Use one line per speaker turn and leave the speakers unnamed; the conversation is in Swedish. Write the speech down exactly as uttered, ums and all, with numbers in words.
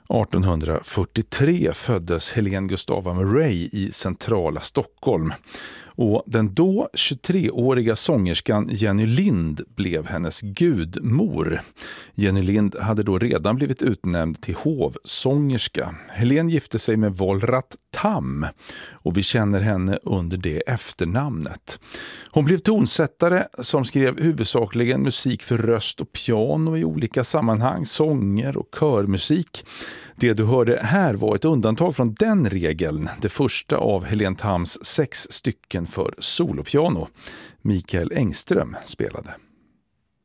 artonhundrafyrtiotre föddes Helene Gustava Murray i centrala Stockholm. Och den då tjugotreåriga sångerskan Jenny Lind blev hennes gudmor. Jenny Lind hade då redan blivit utnämnd till hovsångerska. Helene gifte sig med Volrat Tam och vi känner henne under det efternamnet. Hon blev tonsättare som skrev huvudsakligen musik för röst och piano i olika sammanhang, sånger och körmusik. Det du hörde här var ett undantag från den regeln, det första av Helene Tams sex stycken för solopiano. Mikael Engström spelade.